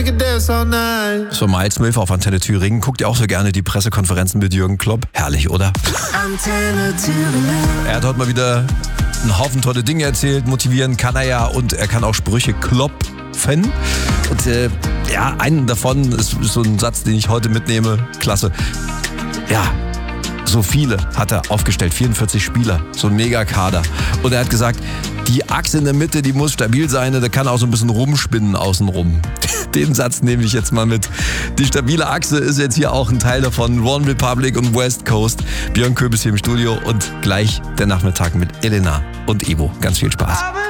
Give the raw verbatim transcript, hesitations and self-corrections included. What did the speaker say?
So, Miles Milf auf Antenne Thüringen. Guckt ihr auch so gerne die Pressekonferenzen mit Jürgen Klopp? Herrlich, oder? Antenne Thüringen. Er hat heute mal wieder einen Haufen tolle Dinge erzählt. Motivieren kann er ja und er kann auch Sprüche klopfen. Und äh, ja, einen davon ist so ein Satz, den ich heute mitnehme. Klasse. Ja, so viele hat er aufgestellt. vierundvierzig Spieler. So ein Megakader. Und er hat gesagt, die Achse in der Mitte, die muss stabil sein. Da kann auch so ein bisschen rumspinnen außenrum. Den Satz nehme ich jetzt mal mit. Die stabile Achse ist jetzt hier auch ein Teil davon. One Republic und West Coast. Björn Köbis hier im Studio und gleich der Nachmittag mit Elena und Ivo. Ganz viel Spaß.